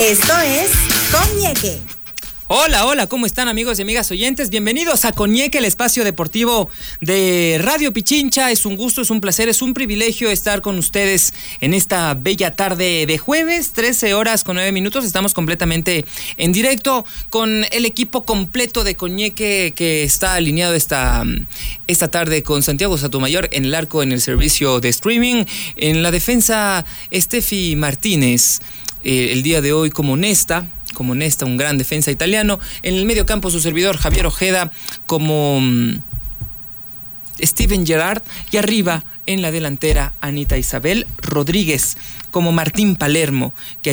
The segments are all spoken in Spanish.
Esto es Coñeque. Hola, hola, ¿cómo están amigos y amigas oyentes? Bienvenidos a Coñeque, el espacio deportivo de Radio Pichincha. Es un gusto, es un placer, es un privilegio estar con ustedes en esta bella tarde de jueves, 13:09. Estamos completamente en directo con el equipo completo de Coñeque que está alineado esta tarde con Santiago Sotomayor en el arco, en el servicio de streaming. En la defensa, Steffi Martínez, el día de hoy como Nesta, un gran defensa italiano. En el medio campo, su servidor Javier Ojeda como Steven Gerrard. Y arriba, en la delantera, Anita Isabel Rodríguez como Martín Palermo, que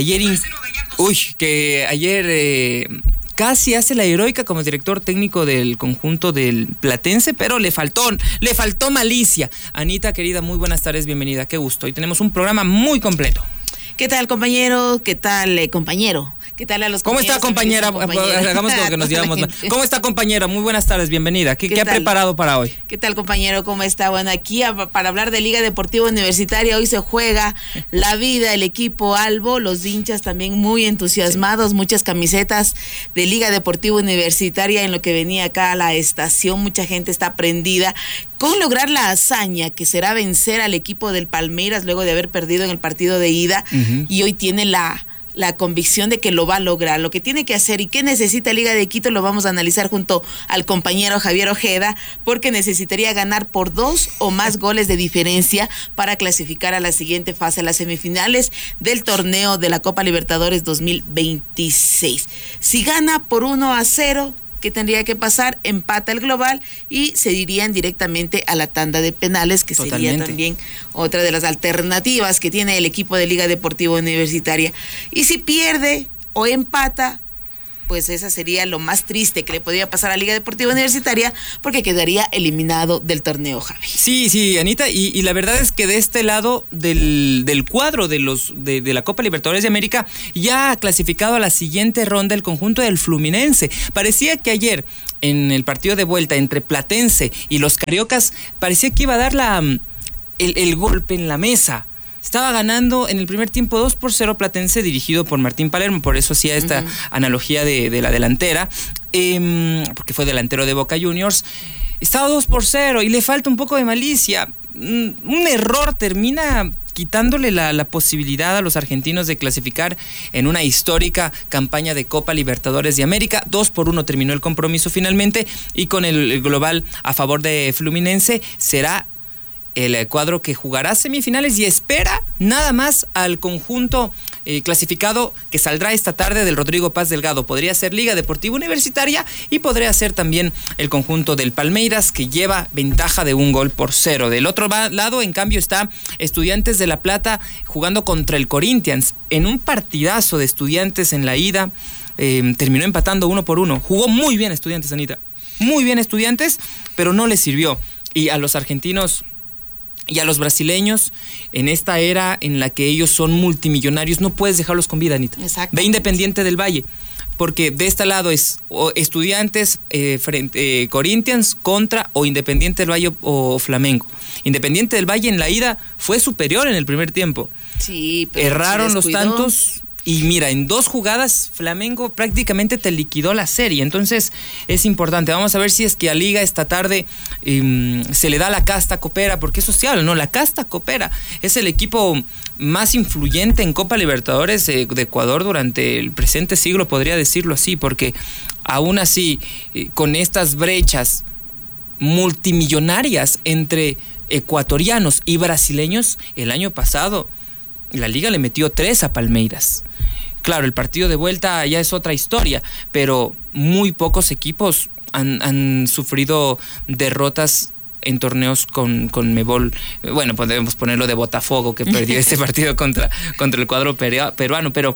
ayer casi hace la heroica como director técnico del conjunto del Platense, pero le faltó malicia. Anita, querida, muy buenas tardes, bienvenida, qué gusto. Hoy tenemos un programa muy completo. ¿Qué tal, compañero? ¿Qué tal, compañero? ¿Qué tal a los ¿Cómo está, compañera? Hagamos lo que nos digamos. ¿Cómo está, compañera? Muy buenas tardes, bienvenida. ¿Qué ha preparado para hoy? ¿Qué tal, compañero? ¿Cómo está? Bueno, aquí para hablar de Liga Deportiva Universitaria, hoy se juega la vida, el equipo Albo, los hinchas también muy entusiasmados, muchas camisetas de Liga Deportiva Universitaria en lo que venía acá a la estación, mucha gente está prendida con lograr la hazaña que será vencer al equipo del Palmeiras luego de haber perdido en el partido de ida. Y hoy tiene la convicción de que lo va a lograr. Lo que tiene que hacer y qué necesita Liga de Quito lo vamos a analizar junto al compañero Javier Ojeda, porque necesitaría ganar por 2 o más goles de diferencia para clasificar a la siguiente fase, a las semifinales del torneo de la Copa Libertadores 2026. Si gana por 1-0, ¿qué tendría que pasar? Empata el global y se irían directamente a la tanda de penales, que sería también otra de las alternativas que tiene el equipo de Liga Deportiva Universitaria. Y si pierde o empata, pues esa sería lo más triste que le podría pasar a Liga Deportiva Universitaria, porque quedaría eliminado del torneo, Javi. Sí, Anita, y la verdad es que de este lado del cuadro de la Copa Libertadores de América ya ha clasificado a la siguiente ronda el conjunto del Fluminense. Parecía que ayer, en el partido de vuelta entre Platense y los Cariocas, parecía que iba a dar el golpe en la mesa. Estaba ganando en el primer tiempo 2-0 Platense, dirigido por Martín Palermo, por eso hacía esta analogía de la delantera, porque fue delantero de Boca Juniors. Estaba 2-0 y le falta un poco de malicia. Un error termina quitándole la posibilidad a los argentinos de clasificar en una histórica campaña de Copa Libertadores de América. 2-1 terminó el compromiso finalmente, y con el global a favor de Fluminense será el cuadro que jugará semifinales y espera nada más al conjunto clasificado que saldrá esta tarde del Rodrigo Paz Delgado. Podría ser Liga Deportiva Universitaria y podría ser también el conjunto del Palmeiras, que lleva ventaja de 1-0. Del otro lado, en cambio, está Estudiantes de La Plata jugando contra el Corinthians en un partidazo de Estudiantes en la ida. Terminó empatando 1-1. Jugó muy bien Estudiantes, Anita. Muy bien Estudiantes, pero no les sirvió. Y a los argentinos y a los brasileños, en esta era en la que ellos son multimillonarios, no puedes dejarlos con vida, Anita. Ve Independiente del Valle, porque de este lado es Estudiantes frente Corinthians contra o Independiente del Valle o Flamengo. Independiente del Valle en la ida fue superior en el primer tiempo. Sí, pero erraron los tantos. Y mira, en 2 jugadas Flamengo prácticamente te liquidó la serie. Entonces es importante. Vamos a ver si es que a Liga esta tarde se le da la casta copera, porque eso sí habla, ¿no? La casta copera es el equipo más influyente en Copa Libertadores de Ecuador durante el presente siglo, podría decirlo así, porque aún así, con estas brechas multimillonarias entre ecuatorianos y brasileños, el año pasado la Liga le metió 3 a Palmeiras. Claro, el partido de vuelta ya es otra historia, pero muy pocos equipos han sufrido derrotas en torneos con Mebol. Bueno, podemos ponerlo de Botafogo, que perdió este partido contra el cuadro peruano, pero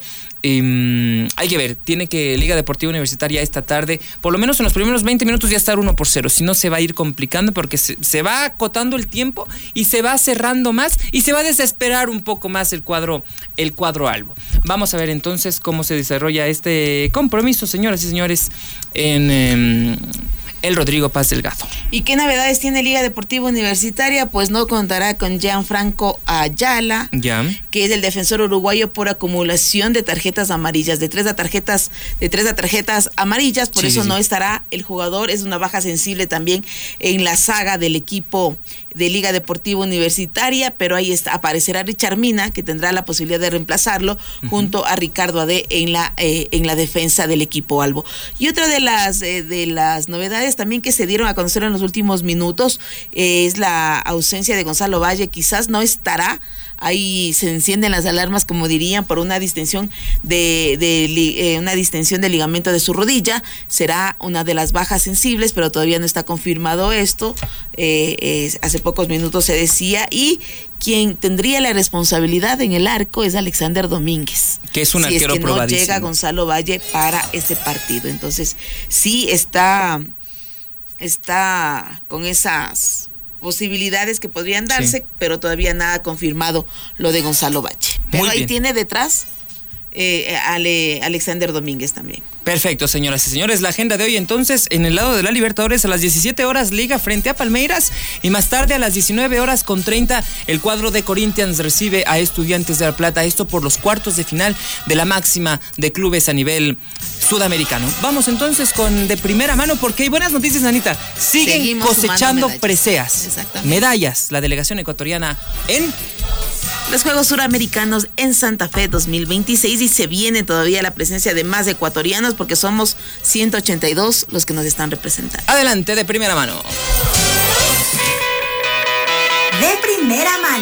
hay que ver, tiene que Liga Deportiva Universitaria esta tarde, por lo menos en los primeros 20 minutos ya estar 1-0, si no se va a ir complicando, porque se va acotando el tiempo y se va cerrando más y se va a desesperar un poco más el cuadro Albo. Vamos a ver entonces cómo se desarrolla este compromiso, señoras y señores, en el Rodrigo Paz Delgado. ¿Y qué novedades tiene Liga Deportiva Universitaria? Pues no contará con Gianfranco Ayala, que es el defensor uruguayo por acumulación de tarjetas amarillas, de tres tarjetas amarillas, por eso no estará el jugador. Es una baja sensible también en la saga del equipo de Liga Deportiva Universitaria, pero ahí aparecerá Richard Mina, que tendrá la posibilidad de reemplazarlo junto a Ricardo Ade en la defensa del equipo albo. Y otra de las novedades también que se dieron a conocer en los últimos minutos es la ausencia de Gonzalo Valle. Quizás no estará. Ahí se encienden las alarmas, como dirían, por una distensión de ligamento de su rodilla. Será una de las bajas sensibles, pero todavía no está confirmado esto. Hace pocos minutos se decía, y quien tendría la responsabilidad en el arco es Alexander Domínguez, que es un arquero probadísimo. No llega Gonzalo Valle para este partido. Entonces sí está con esas posibilidades que podrían darse, pero todavía nada confirmado lo de Gonzalo Valle. Pero ahí tiene detrás Alexander Domínguez también. Perfecto, señoras y señores, la agenda de hoy entonces: en el lado de la Libertadores, a las 17 horas Liga frente a Palmeiras, y más tarde a las 19:30 el cuadro de Corinthians recibe a Estudiantes de La Plata, esto por los cuartos de final de la máxima de clubes a nivel sudamericano. Vamos entonces con de primera mano, porque hay buenas noticias, Anita. Seguimos cosechando preseas, medallas, la delegación ecuatoriana en los Juegos Suramericanos en Santa Fe 2026, y se viene todavía la presencia de más ecuatorianos, porque somos 182 los que nos están representando. Adelante, de primera mano. De primera mano.